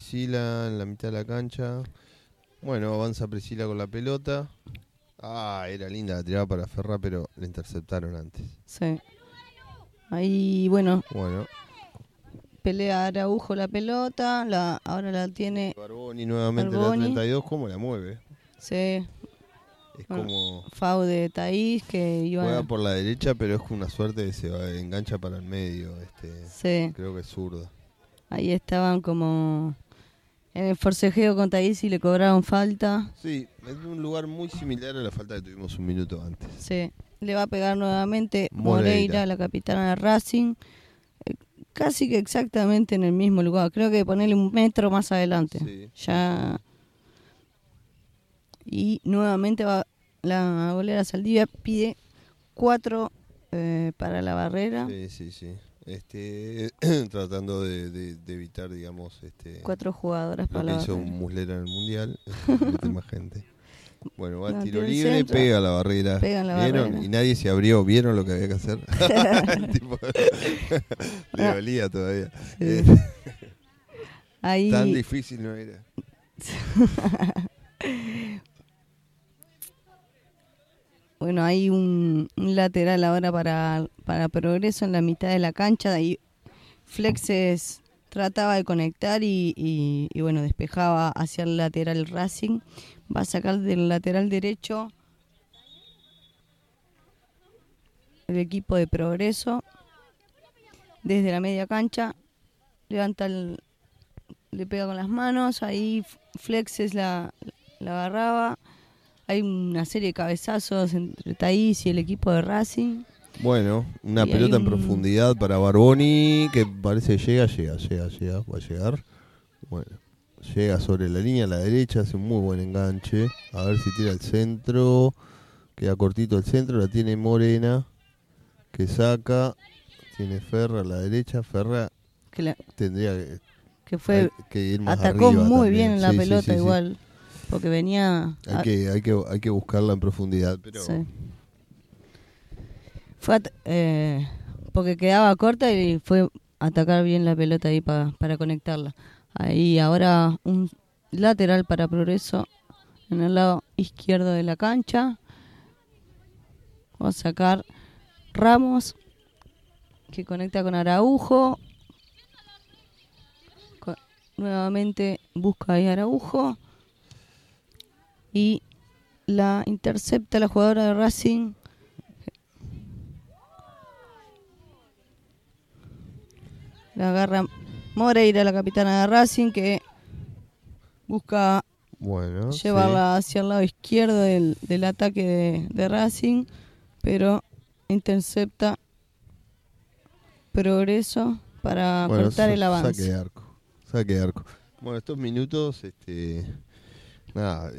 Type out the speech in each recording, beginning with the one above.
Priscila en la mitad de la cancha. Bueno, avanza Priscila con la pelota. Era linda, la tiraba para Ferra, pero la interceptaron antes. Sí. Ahí, bueno, Bueno, pelea Araujo la pelota, ahora la tiene Barboni nuevamente Barboni. la 32, ¿cómo la mueve? Sí. Es Bueno, como... Fau de Thaís que iba... Juega por la derecha, pero es una suerte que se engancha para el medio. Sí. Creo que es zurda. Ahí estaban como en el forcejeo con Thaís y le cobraron falta. Sí, es un lugar muy similar a la falta que tuvimos un minuto antes. Sí. Le va a pegar nuevamente Moreira, la capitana de Racing. Casi que exactamente en el mismo lugar. Creo que ponerle un metro más adelante. Sí. Ya. Y nuevamente va la golera Saldivia, pide 4 para la barrera. Sí. Tratando de evitar, digamos, 4 jugadoras para la lo que hizo barrera. Muslera en el Mundial. Mete más gente. Bueno, va tiro tira el libre, centro, pega la barrera. pega en la ¿Vieron? barrera. Y nadie se abrió. ¿Vieron lo que había que hacer? El tipo le dolía todavía. Sí. Ahí... Tan difícil no era. Bueno, hay un lateral ahora para Progreso en la mitad de la cancha. Ahí Flexes trataba de conectar y bueno, despejaba hacia el lateral Racing. Va a sacar del lateral derecho el equipo de Progreso. Desde la media cancha, levanta le pega con las manos. Ahí Flexes la agarraba. Hay una serie de cabezazos entre Thaís y el equipo de Racing. Bueno, una Y pelota hay en profundidad para Barboni, que parece que llega, va a llegar. Bueno, llega sobre la línea a la derecha, hace un muy buen enganche. A ver si tira el centro. Queda cortito el centro, la tiene Morena, que saca. Tiene Ferra a la derecha. Ferra tendría que que ir más atacó arriba muy también. bien en la Sí, pelota sí. igual. Porque venía... Hay que buscarla en profundidad, pero... Sí. Fue porque quedaba corta y fue a atacar bien la pelota ahí para conectarla. Ahí ahora un lateral para Progreso en el lado izquierdo de la cancha. Va a sacar Ramos, que conecta con Araujo. Nuevamente busca ahí Araujo. Y la intercepta la jugadora de Racing. La agarra Moreira, la capitana de Racing, que busca llevarla hacia el lado izquierdo del ataque de Racing, pero intercepta Progreso para cortar el avance. Saque de arco. Bueno, estos minutos, nada,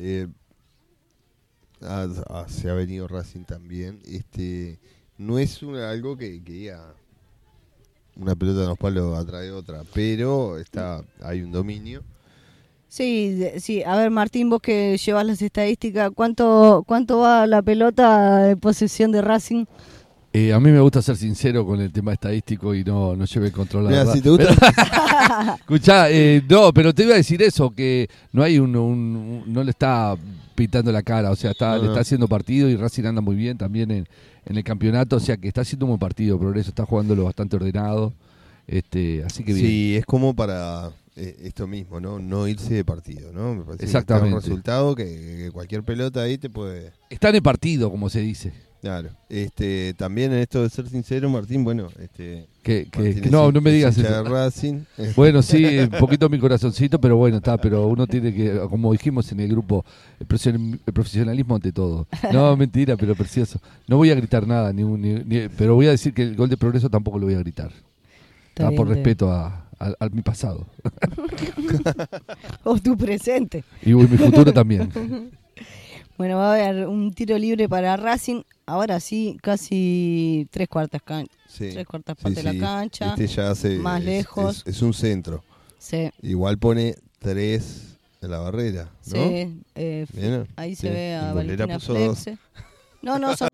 se ha venido Racing también. No es algo que diga una pelota en los palos atrae otra, pero hay un dominio. Sí. A ver, Martín, vos que llevas las estadísticas, ¿cuánto va la pelota de posesión de Racing? A mí me gusta ser sincero con el tema estadístico y no lleve el control. Mira, si te gusta... Escuchá, no, pero te iba a decir eso, que no hay no le está pintando la cara, o sea, le está haciendo partido y Racing anda muy bien también en el campeonato, o sea, que está haciendo un buen partido. Progreso está jugándolo bastante ordenado, así que bien. Sí, es como para esto mismo, no irse de partido, ¿no? Me parece exactamente. Que está un resultado que cualquier pelota ahí te puede... Está en el partido, como se dice. Claro, también en esto de ser sincero, Martín, bueno, que no me digas eso. Racing. Bueno, sí, un poquito mi corazoncito, pero bueno, pero uno tiene que, como dijimos en el grupo, el profesionalismo ante todo. No, mentira, pero precioso. No voy a gritar nada, pero voy a decir que el gol de Progreso tampoco lo voy a gritar. Por respeto a mi pasado. O tu presente. Y mi futuro también. Bueno, va a haber un tiro libre para Racing. Ahora sí, casi 3/4 cancha. Sí. 3/4 parte de la cancha. Ya más lejos. Es un centro. Sí. Igual pone 3 en la barrera, ¿no? Sí. Ahí se ve a Valentina Flexe. No, son